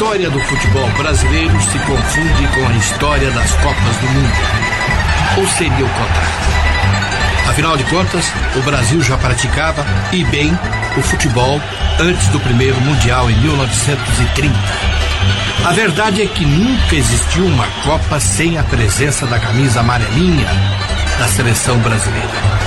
história do futebol brasileiro se confunde com a história das Copas do Mundo. Ou seria o contrário? Afinal de contas, o Brasil já praticava, e bem, o futebol antes do primeiro Mundial em 1930. A verdade é que nunca existiu uma Copa sem a presença da camisa amarelinha da seleção brasileira.